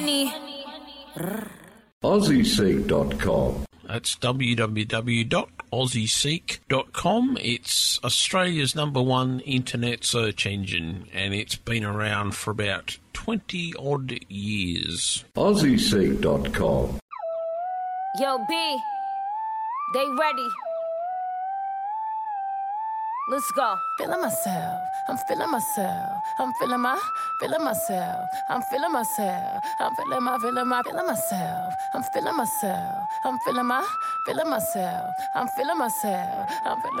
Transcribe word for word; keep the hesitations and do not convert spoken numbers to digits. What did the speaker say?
Aussie Seek dot com. That's w w w dot aussie seek dot com. It's Australia's number one internet search engine, and it's been around for about twenty odd years. Aussie Seek dot com. Yo, B, they ready. Let's go. Feeling myself, I'm feeling myself, I'm feeling my, feeling myself, I'm feeling myself, I'm feeling my, feeling my, feeling myself, I'm feeling myself, I'm feeling my, feeling myself, I'm feeling myself, I'm feeling